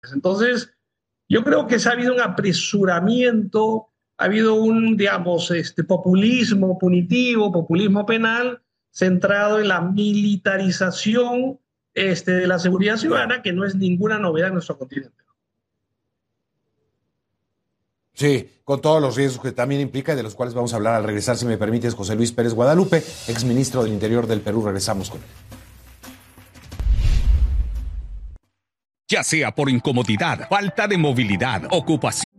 Entonces, yo creo que se ha habido un apresuramiento, ha habido un, digamos, populismo punitivo, populismo penal, centrado en la militarización de la seguridad ciudadana, que no es ninguna novedad en nuestro continente. Sí, con todos los riesgos que también implica y de los cuales vamos a hablar al regresar, si me permites, José Luis Pérez Guadalupe, exministro del Interior del Perú. Regresamos con él. Ya sea por incomodidad, falta de movilidad, ocupación